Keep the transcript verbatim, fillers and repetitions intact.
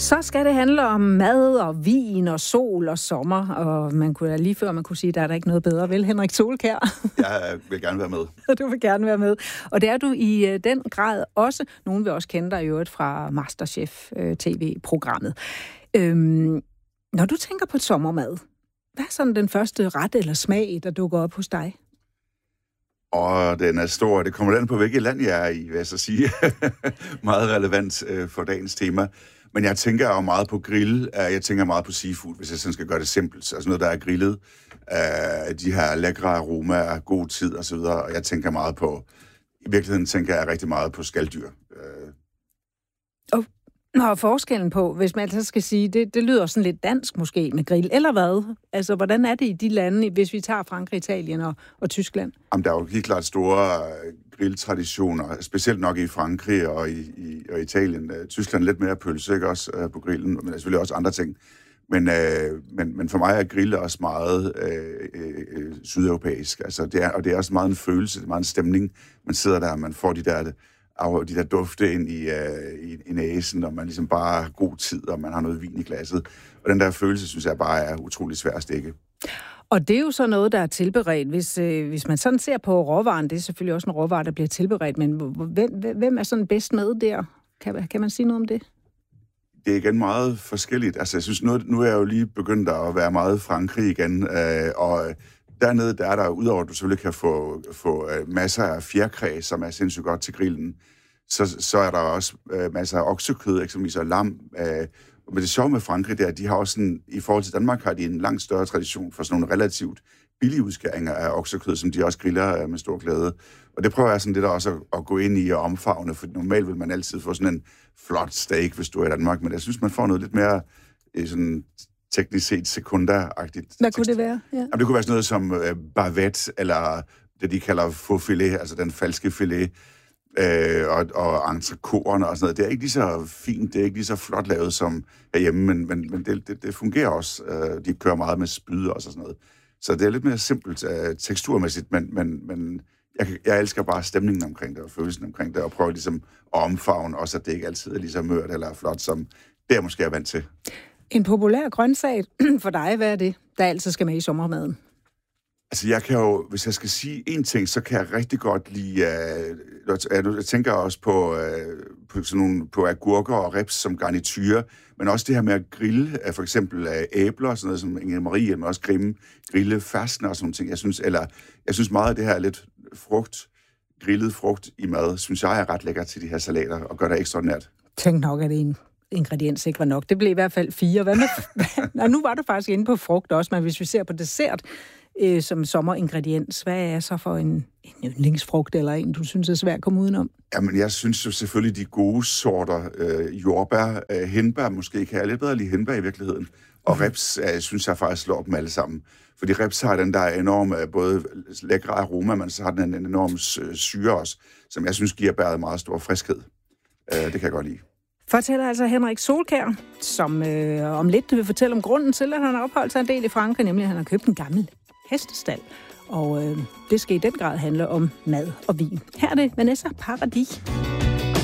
Så skal det handle om mad og vin og sol og sommer, og man kunne lige før man kunne sige, at der er der ikke noget bedre, vel, Henrik Solkjær? Jeg vil gerne være med. Du vil gerne være med. Og det er du i den grad også. Nogen vil også kende dig i øvrigt fra MasterChef-T V-programmet. Øhm, når du tænker på sommermad, hvad er sådan den første ret eller smag, der dukker op hos dig? Og den er stor. Det kommer an på, hvilket land jeg er i, vil jeg så sige. Meget relevant øh, for dagens tema. Men jeg tænker jo meget på grill. Jeg tænker meget på seafood, hvis jeg sådan skal gøre det simpelt. Altså noget, der er grillet. Øh, de her lækre aromaer, god tid og så videre. Og jeg tænker meget på... I virkeligheden tænker jeg rigtig meget på skaldyr. Øh. Og, og forskellen på, hvis man altså skal sige, det, det lyder sådan lidt dansk måske med grill, eller hvad? Altså, hvordan er det i de lande, hvis vi tager Frankrig, Italien og, og Tyskland? Jamen, der er jo helt klart store grilltraditioner, specielt nok i Frankrig og i, i og Italien. Tyskland lidt mere pølse, ikke også, øh, på grillen, men selvfølgelig også andre ting. Men, øh, men, men for mig er grill også meget øh, øh, sydeuropæisk. Altså, det er, og det er også meget en følelse, det er meget en stemning. Man sidder der, og man får de der, de der dufte ind i, øh, i, i næsen, og man ligesom bare har god tid, og man har noget vin i glasset. Og den der følelse, synes jeg bare er utrolig svær at stikke. Og det er jo så noget, der er tilberedt. Hvis, øh, hvis man sådan ser på råvaren, det er selvfølgelig også en råvare, der bliver tilberedt, men hvem, hvem er sådan bedst med der? Kan, kan man sige noget om det? Det er igen meget forskelligt. Altså, jeg synes, nu, nu er jeg jo lige begyndt at være meget i Frankrig igen, øh, og dernede, der er der, udover at du selvfølgelig kan få, få øh, masser af fjerkræ, som er sindssygt godt til grillen, så, så er der også øh, masser af oksekød, eksempelvis og lam. Øh, men det sjove med Frankrig, det er, at de har også sådan, i forhold til Danmark, har de en langt større tradition for sådan nogle relativt billige udskæringer af oksekød, som de også griller øh, med stor glæde. Og det prøver jeg sådan lidt også at, at gå ind i og omfavne, for normalt vil man altid få sådan en flot steak, hvis du er i Danmark, men jeg synes, man får noget lidt mere øh, sådan teknisk set sekundæragtigt. Hvad kunne det være? Ja. Jamen, det kunne være sådan noget som øh, bavette, eller det, de kalder faux filet, altså den falske filet, øh, og, og entrecôterne og sådan noget. Det er ikke lige så fint, det er ikke lige så flot lavet som herhjemme, men, men, men det, det, det fungerer også. Øh, de kører meget med spyd også og sådan noget. Så det er lidt mere simpelt øh, teksturmæssigt, men, men, men jeg, jeg elsker bare stemningen omkring det, og følelsen omkring det, og prøver ligesom at omfavne også, at det ikke altid er lige så mørt eller flot, som det jeg måske er vant til. En populær grøntsag for dig, hvad er det, der altid skal med i sommermaden? Altså, jeg kan jo, hvis jeg skal sige én ting, så kan jeg rigtig godt lide, uh, jeg tænker også på, uh, på, sådan nogle, på agurker og rips som garnityre, men også det her med at grille, uh, for eksempel uh, æbler, sådan noget som Inge Marie, men også grimme, grille ferskner og sådan nogle ting. Jeg synes, eller, jeg synes meget af det her lidt frugt, grillet frugt i mad, synes jeg er ret lækkert til de her salater, og gør det ekstraordinært. Tænk nok, at det er en ingrediens ikke var nok. Det blev i hvert fald fire. Hvad med? Nå, nu var du faktisk inde på frugt også, men hvis vi ser på dessert øh, som sommeringrediens, hvad er så for en, en yndlingsfrugt, eller en, du synes er svært at komme udenom? Jamen, jeg synes jo selvfølgelig de gode sorter, øh, jordbær, øh, hindbær, måske kan jeg lidt bedre lide hindbær i virkeligheden, og rips, øh, synes jeg faktisk slår dem alle sammen. Fordi rips har den der enorme, både lækre aroma, men så har den en enorm syre også, som jeg synes giver bæret meget stor friskhed. Øh, det kan jeg godt lide. Fortæller altså Henrik Solkjær, som øh, om lidt vil fortælle om grunden til, at han har opholdt sig en del i Frankrig, nemlig at han har købt en gammel hestestald. Og øh, det skal i den grad handle om mad og vin. Her er det Vanessa Paradis.